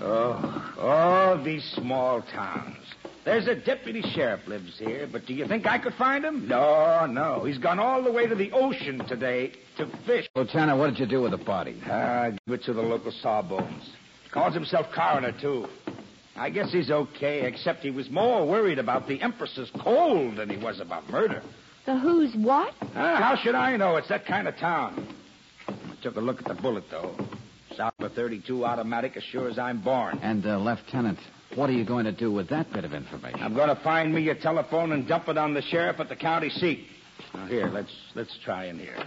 Oh, these small towns. There's a deputy sheriff lives here, but do you think I could find him? No. He's gone all the way to the ocean today to fish. Lieutenant, what did you do with the body? Give it to the local sawbones. Calls himself coroner, too. I guess he's okay, except he was more worried about the Empress's cold than he was about murder. The who's what? How should I know? It's that kind of town. I took a look at the bullet, though. South of a .32 automatic as sure as I'm born. And, Lieutenant, what are you going to do with that bit of information? I'm going to find me a telephone and dump it on the sheriff at the county seat. Now, here, let's try in here.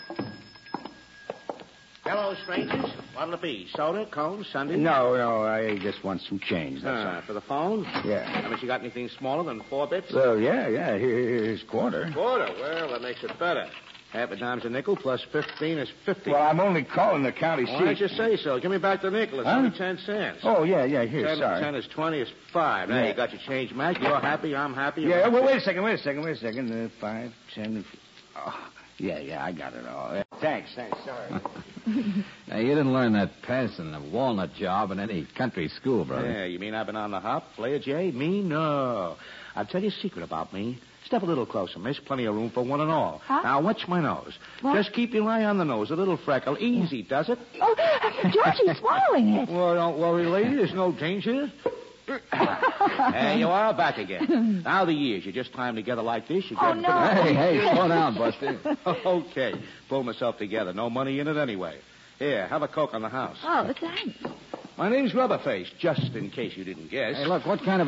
Hello, strangers. What'll it be? Soda, cone, sundae? No, I just want some change, that's all. For the phone? Yeah. Haven't you got anything smaller than 4 bits? Well, yeah. Here's quarter. Quarter? Well, that makes it better. Half a dime's a nickel, plus 15 is 50. Well, I'm only calling the county seat. Why don't you say so? Give me back the nickel. It's only 10 cents. Oh, yeah, here, 10 sorry. 10 is 20 is 5. Now, you got your change, Mac. You're happy, I'm happy. Yeah, well, wait a second. 5, 10... Oh, yeah, I got it all. Thanks, sorry. Now, you didn't learn that passing the walnut job in any country school, brother. Yeah, you mean I've been on the hop, Player J? Me? No. I'll tell you a secret about me. Step a little closer, miss. Plenty of room for one and all. Huh? Now, watch my nose. What? Just keep your eye on the nose. A little freckle. Easy, does it? Oh, Georgie's swallowing it. Well, don't worry, lady. There's no danger. There you are, back again. Now the years. You just climb together like this. You get... no. Hey, slow down, Buster. Okay. Pull myself together. No money in it anyway. Here, have a Coke on the house. Oh, thanks. My name's Rubberface, just in case you didn't guess. Hey, look, what kind of